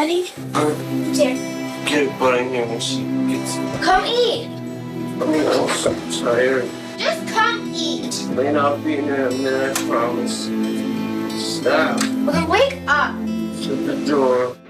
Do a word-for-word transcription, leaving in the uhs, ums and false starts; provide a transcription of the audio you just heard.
Daddy? Here. Get it put in here when she gets it. Come eat. I'm so tired. Just come eat. Lane, I'll be in there in a minute, I promise. Stop. Well, then wake up. Shut the door.